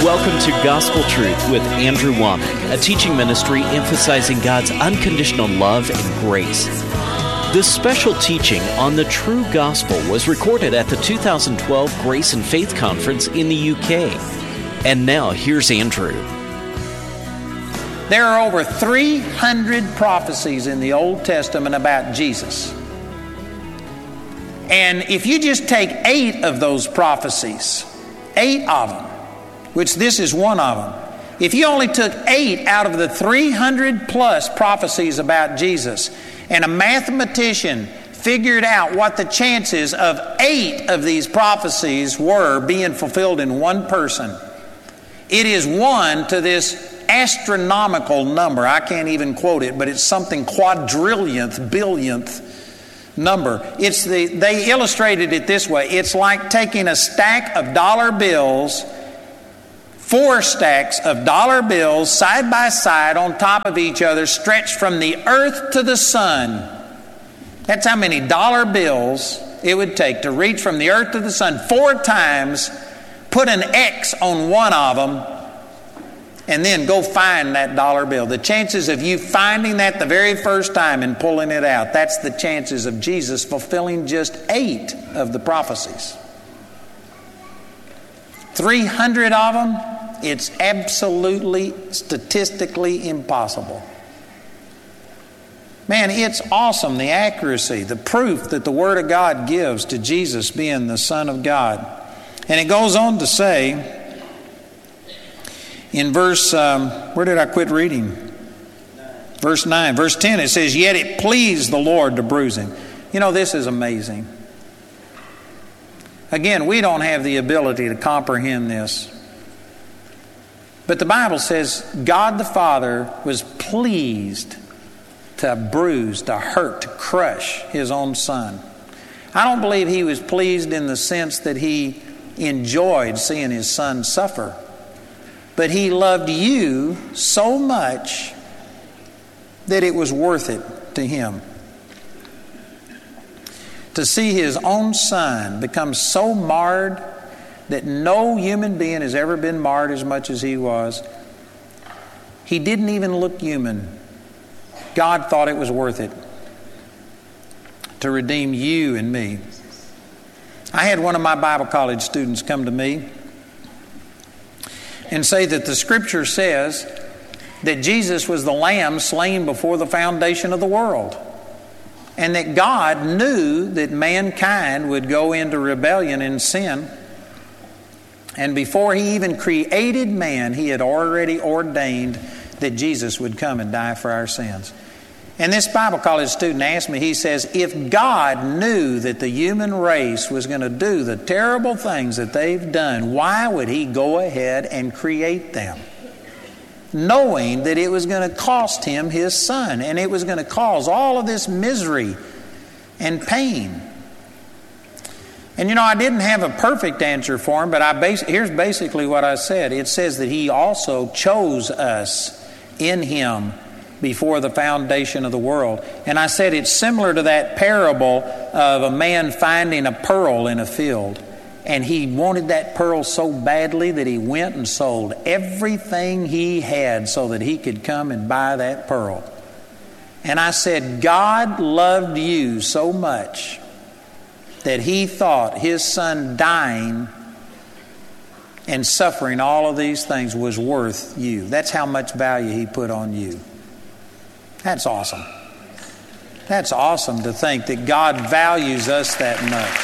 Welcome to Gospel Truth with Andrew Womack, a teaching ministry emphasizing God's unconditional love and grace. This special teaching on the true gospel was recorded at the 2012 Grace and Faith Conference in the UK. And now, here's Andrew. There are over 300 prophecies in the Old Testament about Jesus. And if you just take 8 of those prophecies, 8 of them, which this is one of them, if you only took 8 out of the 300 plus prophecies about Jesus, and a mathematician figured out what the chances of 8 of these prophecies were being fulfilled in one person, it is 1 to this astronomical number. I can't even quote it, but it's something quadrillionth, billionth number. They illustrated it this way. It's like taking a stack of dollar bills, 4 stacks of dollar bills side by side on top of each other, stretched from the earth to the sun. That's how many dollar bills it would take to reach from the earth to the sun 4 times, put an X on one of them, and then go find that dollar bill. The chances of you finding that the very first time and pulling it out, that's the chances of Jesus fulfilling just 8 of the prophecies. 300 of them, it's absolutely statistically impossible. Man, it's awesome, the accuracy, the proof that the Word of God gives to Jesus being the Son of God. And it goes on to say, in verse, where did I quit reading? Verse 9. Verse 10, it says, "Yet it pleased the Lord to bruise him." You know, this is amazing. Again, we don't have the ability to comprehend this. But the Bible says God the Father was pleased to bruise, to hurt, to crush His own Son. I don't believe He was pleased in the sense that He enjoyed seeing His Son suffer. But He loved you so much that it was worth it to Him. To see His own Son become so marred that no human being has ever been marred as much as He was. He didn't even look human. God thought it was worth it to redeem you and me. I had one of my Bible college students come to me and say that the Scripture says that Jesus was the Lamb slain before the foundation of the world, and that God knew that mankind would go into rebellion and sin. And before He even created man, He had already ordained that Jesus would come and die for our sins. And this Bible college student asked me, he says, if God knew that the human race was going to do the terrible things that they've done, why would He go ahead and create them? Knowing that it was going to cost Him His Son, and it was going to cause all of this misery and pain. And you know, I didn't have a perfect answer for him, but here's basically what I said. It says that He also chose us in Him before the foundation of the world. And I said it's similar to that parable of a man finding a pearl in a field. And he wanted that pearl so badly that he went and sold everything he had so that he could come and buy that pearl. And I said, God loved you so much that He thought His Son dying and suffering all of these things was worth you. That's how much value He put on you. That's awesome. That's awesome to think that God values us that much.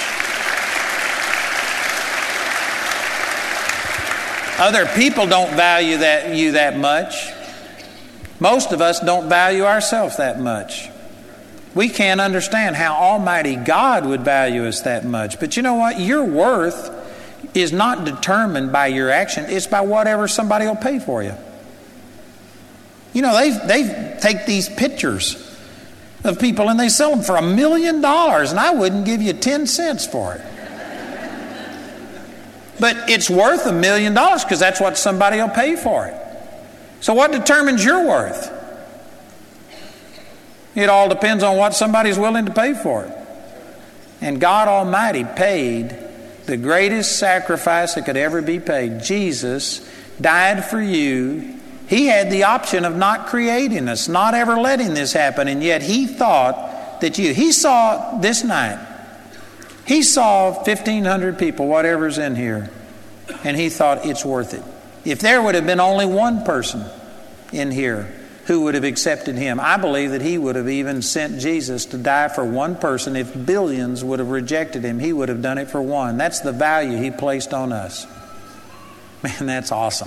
Other people don't value you that much. Most of us don't value ourselves that much. We can't understand how Almighty God would value us that much. But you know what? Your worth is not determined by your action. It's by whatever somebody will pay for you. You know, they take these pictures of people and they sell them for $1 million, and I wouldn't give you 10 cents for it. But it's worth $1 million because that's what somebody will pay for it. So what determines your worth? It all depends on what somebody's willing to pay for it. And God Almighty paid the greatest sacrifice that could ever be paid. Jesus died for you. He had the option of not creating us, not ever letting this happen, and yet He thought that He saw this night, He saw 1,500 people, whatever's in here, and He thought it's worth it. If there would have been only one person in here who would have accepted Him, I believe that He would have even sent Jesus to die for one person. If billions would have rejected Him, He would have done it for one. That's the value He placed on us. Man, that's awesome.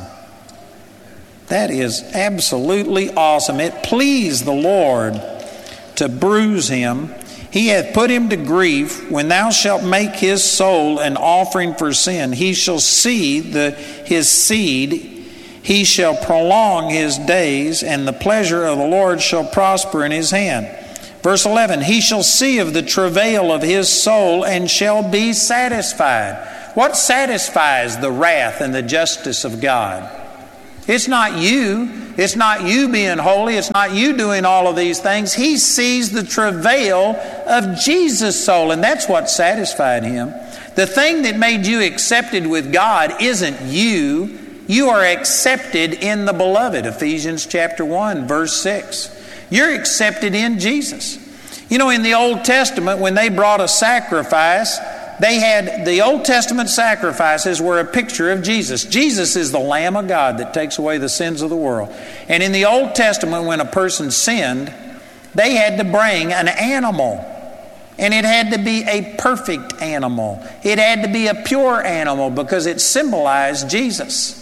That is absolutely awesome. It pleased the Lord to bruise Him. He hath put Him to grief. When thou shalt make His soul an offering for sin, He shall see His seed. He shall prolong His days, and the pleasure of the Lord shall prosper in His hand. Verse 11, He shall see of the travail of His soul, and shall be satisfied. What satisfies the wrath and the justice of God? It's not you. It's not you being holy. It's not you doing all of these things. He sees the travail of Jesus' soul, and that's what satisfied Him. The thing that made you accepted with God isn't you. You are accepted in the Beloved, Ephesians chapter 1, verse 6. You're accepted in Jesus. You know, in the Old Testament, when they brought a sacrifice, they had the Old Testament sacrifices were a picture of Jesus. Jesus is the Lamb of God that takes away the sins of the world. And in the Old Testament, when a person sinned, they had to bring an animal. And it had to be a perfect animal. It had to be a pure animal because it symbolized Jesus.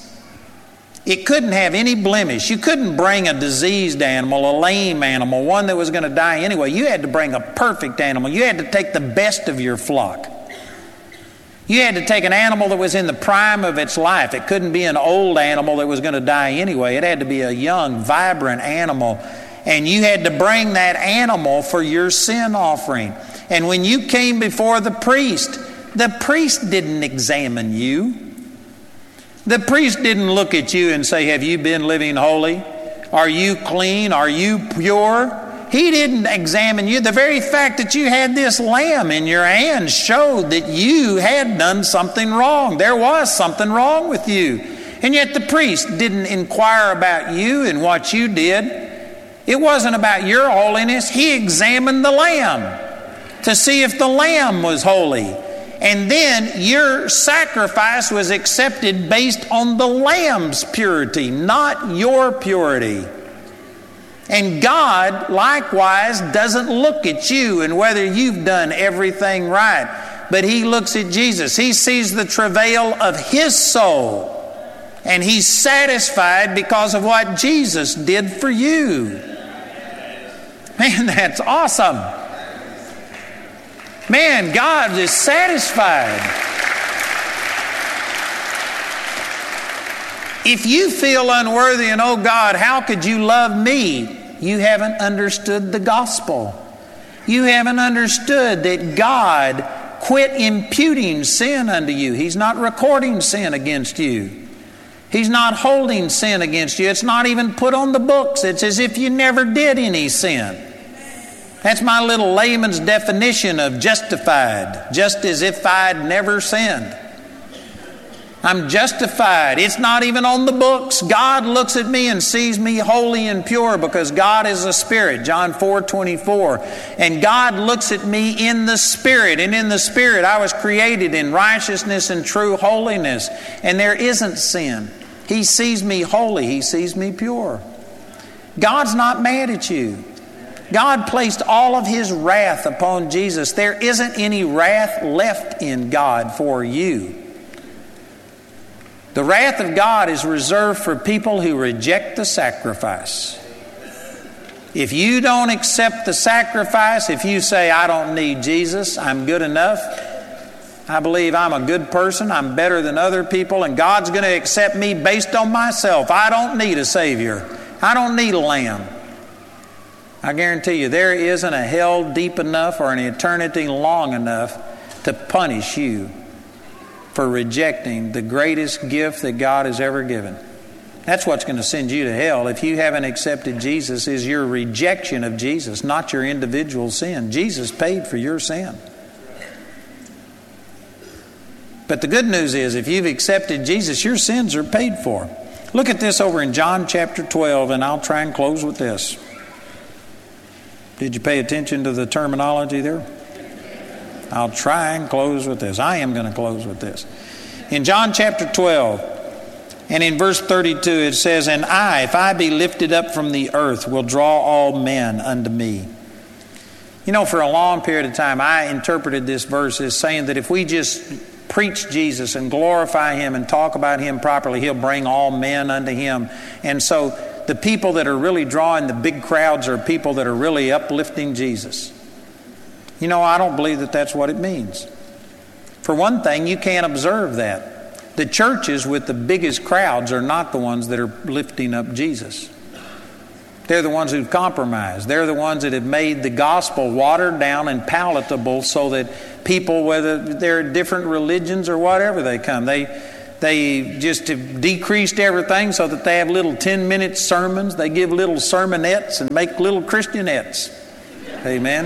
It couldn't have any blemish. You couldn't bring a diseased animal, a lame animal, one that was going to die anyway. You had to bring a perfect animal. You had to take the best of your flock. You had to take an animal that was in the prime of its life. It couldn't be an old animal that was going to die anyway. It had to be a young, vibrant animal. And you had to bring that animal for your sin offering. And when you came before the priest didn't examine you. The priest didn't look at you and say, have you been living holy? Are you clean? Are you pure? He didn't examine you. The very fact that you had this lamb in your hand showed that you had done something wrong. There was something wrong with you. And yet the priest didn't inquire about you and what you did. It wasn't about your holiness. He examined the lamb to see if the lamb was holy. And then your sacrifice was accepted based on the lamb's purity, not your purity. And God, likewise, doesn't look at you and whether you've done everything right, but He looks at Jesus. He sees the travail of His soul, and He's satisfied because of what Jesus did for you. Man, that's awesome. Man, God is satisfied. If you feel unworthy and, oh God, how could you love me? You haven't understood the gospel. You haven't understood that God quit imputing sin unto you. He's not recording sin against you. He's not holding sin against you. It's not even put on the books. It's as if you never did any sin. That's my little layman's definition of justified. Just as if I'd never sinned. I'm justified. It's not even on the books. God looks at me and sees me holy and pure because God is a spirit. John 4:24. And God looks at me in the Spirit. And in the Spirit I was created in righteousness and true holiness. And there isn't sin. He sees me holy. He sees me pure. God's not mad at you. God placed all of His wrath upon Jesus. There isn't any wrath left in God for you. The wrath of God is reserved for people who reject the sacrifice. If you don't accept the sacrifice, if you say, I don't need Jesus, I'm good enough, I believe I'm a good person, I'm better than other people, and God's going to accept me based on myself. I don't need a Savior. I don't need a lamb. I guarantee you, there isn't a hell deep enough or an eternity long enough to punish you for rejecting the greatest gift that God has ever given. That's what's going to send you to hell if you haven't accepted Jesus, is your rejection of Jesus, not your individual sin. Jesus paid for your sin. But the good news is, if you've accepted Jesus, your sins are paid for. Look at this over in John chapter 12, and I'll try and close with this. Did you pay attention to the terminology there? I'll try and close with this. I am going to close with this. In John chapter 12, and in verse 32, it says, "And I, if I be lifted up from the earth, will draw all men unto me." You know, for a long period of time, I interpreted this verse as saying that if we just preach Jesus and glorify Him and talk about Him properly, He'll bring all men unto Him. And so the people that are really drawing the big crowds are people that are really uplifting Jesus. You know, I don't believe that that's what it means. For one thing, you can't observe that. The churches with the biggest crowds are not the ones that are lifting up Jesus. They're the ones who've compromised. They're the ones that have made the gospel watered down and palatable so that people, whether they're different religions or whatever they come, they just have decreased everything so that they have little 10-minute sermons. They give little sermonettes and make little Christianettes. Amen.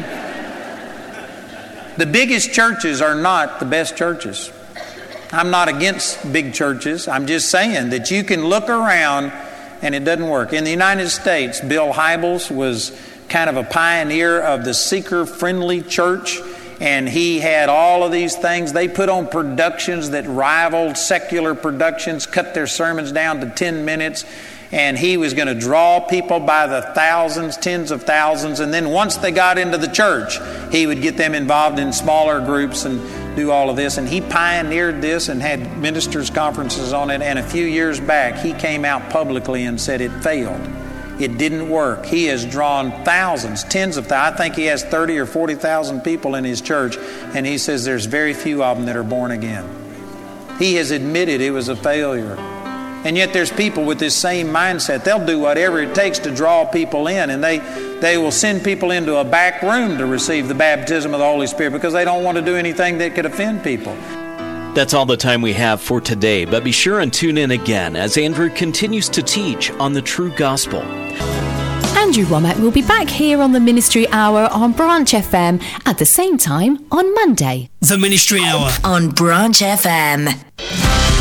The biggest churches are not the best churches. I'm not against big churches. I'm just saying that you can look around and it doesn't work. In the United States, Bill Hybels was kind of a pioneer of the seeker-friendly church, and he had all of these things. They put on productions that rivaled secular productions, cut their sermons down to 10 minutes, and he was going to draw people by the thousands, tens of thousands, and then once they got into the church, he would get them involved in smaller groups and do all of this. And he pioneered this and had ministers' conferences on it, and a few years back, he came out publicly and said it failed. It didn't work. He has drawn thousands, tens of thousands. I think he has 30 or 40,000 people in his church, and he says there's very few of them that are born again. He has admitted it was a failure. And yet there's people with this same mindset. They'll do whatever it takes to draw people in, and they will send people into a back room to receive the baptism of the Holy Spirit because they don't want to do anything that could offend people. That's all the time we have for today, but be sure and tune in again as Andrew continues to teach on the true gospel. Andrew Wommack will be back here on the Ministry Hour on Branch FM at the same time on Monday. The Ministry Hour on Branch FM.